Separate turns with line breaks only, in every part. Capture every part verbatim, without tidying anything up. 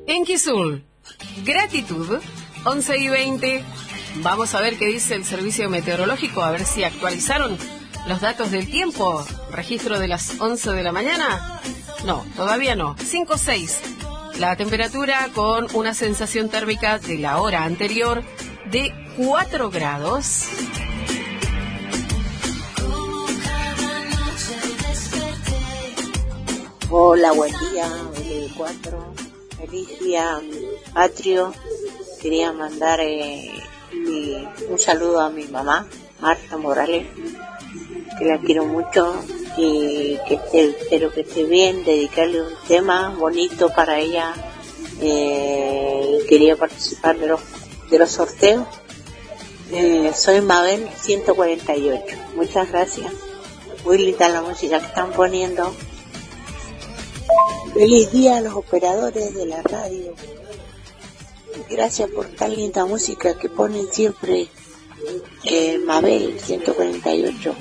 Enquisul, gratitud, once y veinte. Vamos a ver qué dice el servicio meteorológico, a ver si actualizaron los datos del tiempo. Registro de las once de la mañana. No, todavía no. cinco seis. La temperatura con una sensación térmica de la hora anterior de cuatro grados.
Hola, buen día, L cuatro. Feliz día patrio. Quería mandar eh, mi, un saludo a mi mamá, Marta Morales, que la quiero mucho y que esté, espero que esté bien, dedicarle un tema bonito para ella. Eh, quería participar de los, de los sorteos. Eh, soy Mabel ciento cuarenta y ocho. Muchas gracias. Muy linda la música que están poniendo. Feliz día a los operadores de la radio. Gracias por tan linda música que ponen siempre. eh, Mabel ciento cuarenta y ocho.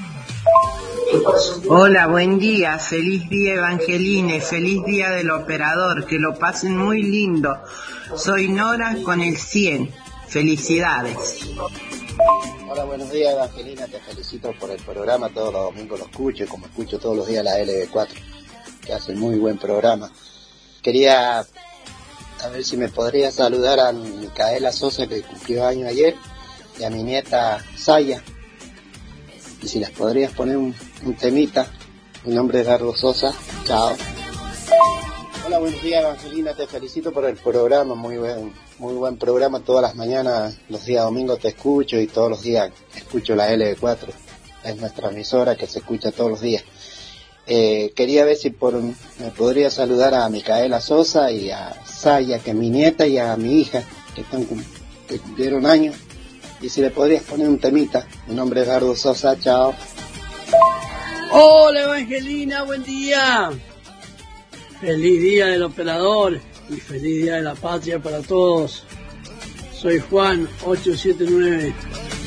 Hola, buen día, feliz día Evangeline, feliz día del operador, que lo pasen muy lindo. Soy Nora con el cien, felicidades.
Hola, buenos días Evangelina, te felicito por el programa, todos los domingos lo escucho, como escucho todos los días la L cuatro, que hace muy buen programa. Quería a ver si me podría saludar a Micaela Sosa, que cumplió año ayer, y a mi nieta Saya, y si les podrías poner un, un temita. Mi nombre es Dardo Sosa. Chao. Hola, buenos días Evangelina, te felicito por el programa, muy buen, muy buen programa. Todas las mañanas, los días domingos te escucho y todos los días escucho la L cuatro, es nuestra emisora que se escucha todos los días. Eh, quería ver si por, me podría saludar a Micaela Sosa y a Saya, que es mi nieta, y a mi hija, que, están, que cumplieron años. Y si le podrías poner un temita. Mi nombre es Dardo Sosa, chao.
Hola Evangelina, buen día. Feliz día del operador y feliz día de la patria para todos. Soy Juan, ocho siete nueve.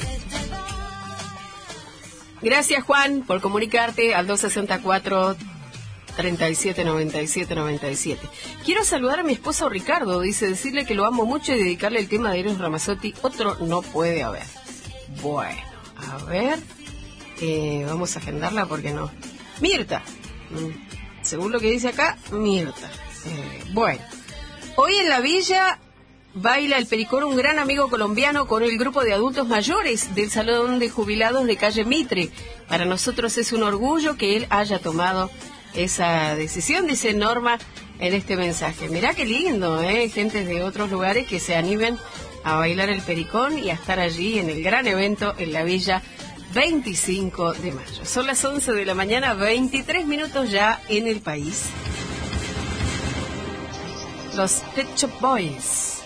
Gracias, Juan, por comunicarte al dos sesenta y cuatro, treinta y siete noventa y siete noventa y siete. Quiero saludar a mi esposo Ricardo, dice, decirle que lo amo mucho y dedicarle el tema de Eros Ramazzotti. Otro no puede haber. Bueno, a ver, eh, vamos a agendarla porque no. Mirta, mm, según lo que dice acá, Mirta. Eh, bueno, hoy en la villa baila el pericón un gran amigo colombiano con el grupo de adultos mayores del Salón de Jubilados de Calle Mitre. Para nosotros es un orgullo que él haya tomado esa decisión, dice Norma en este mensaje. Mirá qué lindo, ¿eh? Gente de otros lugares que se animen a bailar el pericón y a estar allí en el gran evento en la villa veinticinco de mayo. Son las once de la mañana, veintitrés minutos ya en el país. Los Pet Shop Boys.